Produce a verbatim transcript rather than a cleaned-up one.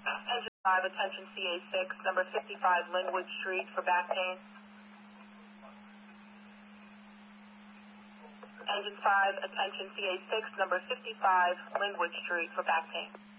Engine five, attention C A six, number fifty-five Linwood Street for back pain. Engine five, attention C A six, number fifty-five Linwood Street for back pain.